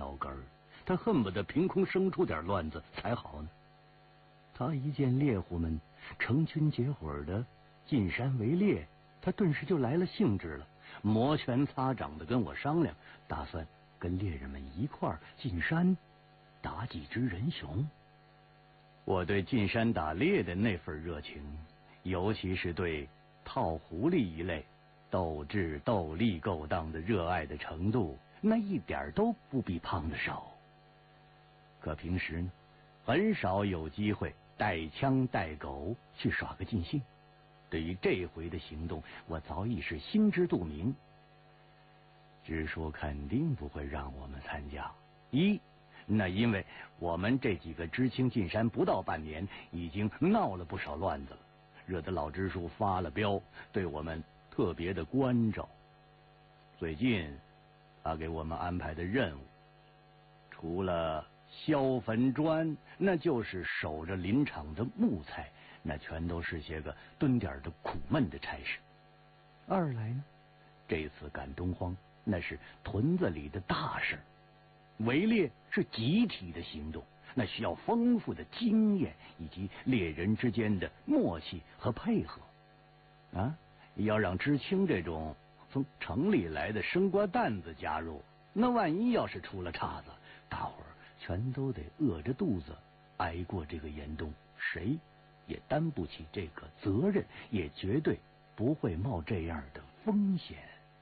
腰杆儿，他恨不得凭空生出点乱子才好呢。他一见猎户们成群结伙的进山围猎，他顿时就来了兴致了，摩拳擦掌的跟我商量，打算跟猎人们一块儿进山打几只人熊。我对进山打猎的那份热情，尤其是对套狐狸一类斗智斗力勾当的热爱的程度，那一点都不比胖子少。可平时呢，很少有机会带枪带狗去耍个尽兴。对于这回的行动，我早已是心知肚明。支书肯定不会让我们参加，那因为我们这几个知青进山不到半年，已经闹了不少乱子了，惹得老支书发了飙，对我们特别的关照。最近他给我们安排的任务，除了削坟砖，那就是守着林场的木材，那全都是些个蹲点的苦闷的差事。二来呢，这次赶东荒那是屯子里的大事，围猎是集体的行动，那需要丰富的经验以及猎人之间的默契和配合啊！要让知青这种从城里来的生瓜蛋子加入，那万一要是出了岔子，大伙儿全都得饿着肚子挨过这个严冬，谁也担不起这个责任，也绝对不会冒这样的风险。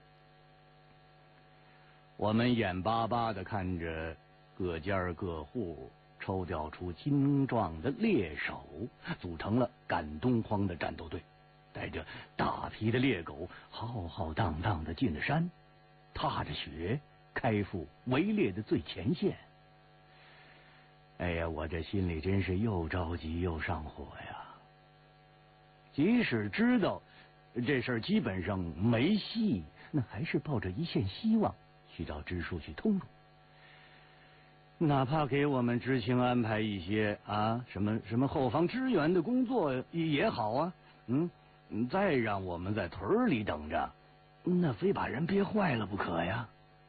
我们眼巴巴地看着各家各户抽调出精壮的猎手，组成了赶东荒的战斗队，带着大批的猎狗浩浩荡荡地进了山，踏着雪开赴围猎的最前线。哎呀，我这心里真是又着急又上火呀！即使知道这事儿基本上没戏，那还是抱着一线希望去找支书去通融，哪怕给我们知青安排一些什么后方支援的工作也好啊。再让我们在屯里等着，那非把人憋坏了不可呀。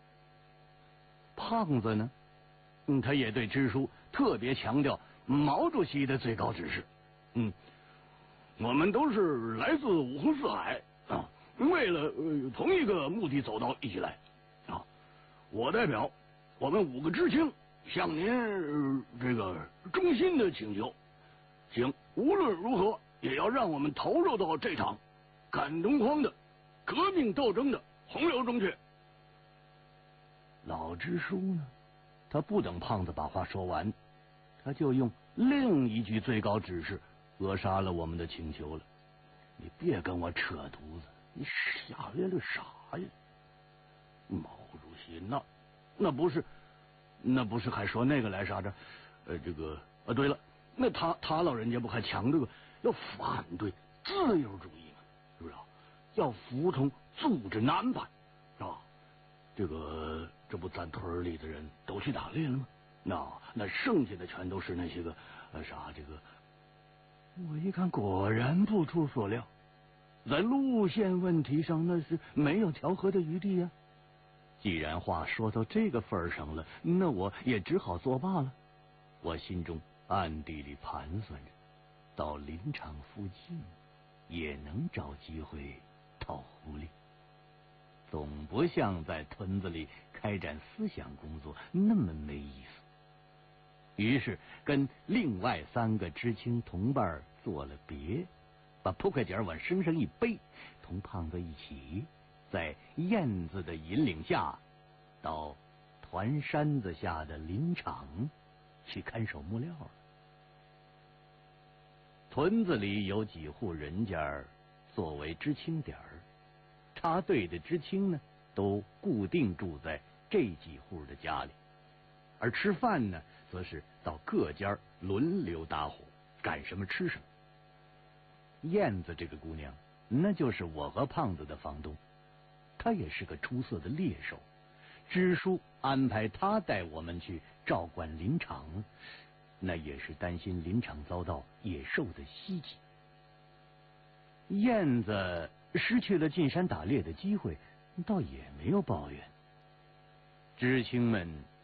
胖子呢，他也对支书特别强调毛主席的最高指示。我们都是来自五湖四海啊，为了同一个目的走到一起来啊。我代表我们5个知青向您这个衷心的请求，请无论如何也要让我们投入到这场赶东荒的革命斗争的洪流中去。老支书呢，他不等胖子把话说完，他就用另一句最高指示扼杀了我们的请求了。你别跟我扯犊子，你瞎咧咧啥呀？毛主席那不是还说那个来啥着？对了，那他老人家不还强这个要反对自由主义吗？是不是？要服从组织安排啊？这不咱屯里的人都去打猎了吗？那剩下的全都是那些个我一看果然不出所料，在路线问题上那是没有调和的余地呀。既然话说到这个份上了，那我也只好作罢了。我心中暗地里盘算着，到林场附近也能找机会套狐狸，总不像在屯子里开展思想工作那么没意思。于是跟另外3个知青同伴作了别，把扑克点往身上一背，同胖子一起在燕子的引领下到团山子下的林场去看守木料了。屯子里有几户人家作为知青点儿，插队的知青呢都固定住在这几户的家里，而吃饭呢则是到各家轮流搭伙，干什么吃什么。燕子这个姑娘，那就是我和胖子的房东，她也是个出色的猎手，支书安排她带我们去照管林场，那也是担心林场遭到野兽的袭击。燕子失去了进山打猎的机会，倒也没有抱怨。知青们